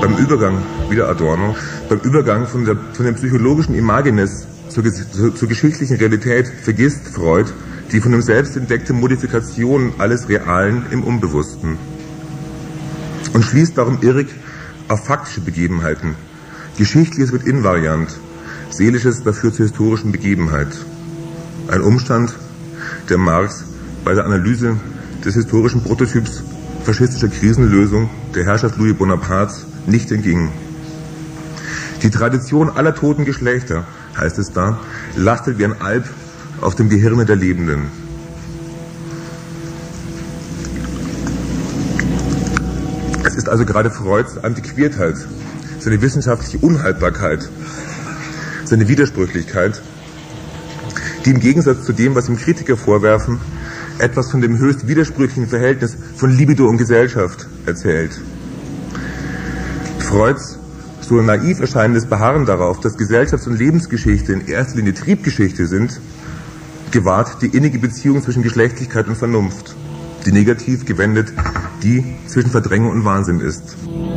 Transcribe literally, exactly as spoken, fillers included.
Beim Übergang, wieder Adorno, beim Übergang von, der, von dem psychologischen Imagines zur, zur, zur geschichtlichen Realität vergisst Freud die von ihm selbst entdeckte Modifikation alles Realen im Unbewussten und schließt darum irrig auf faktische Begebenheiten. Geschichtliches wird invariant, Seelisches dafür zur historischen Begebenheit. Ein Umstand, der Marx bei der Analyse des historischen Prototyps faschistischer Krisenlösung der Herrschaft Louis Bonapartes nicht entging. Die Tradition aller toten Geschlechter, heißt es da, lastet wie ein Alp auf dem Gehirne der Lebenden. Es ist also gerade Freuds Antiquiertheit, seine wissenschaftliche Unhaltbarkeit, seine Widersprüchlichkeit, die im Gegensatz zu dem, was ihm Kritiker vorwerfen, etwas von dem höchst widersprüchlichen Verhältnis von Libido und Gesellschaft erzählt. Freuds so naiv erscheinendes Beharren darauf, dass Gesellschafts- und Lebensgeschichte in erster Linie Triebgeschichte sind, gewahrt die innige Beziehung zwischen Geschlechtlichkeit und Vernunft, die negativ gewendet die zwischen Verdrängung und Wahnsinn ist.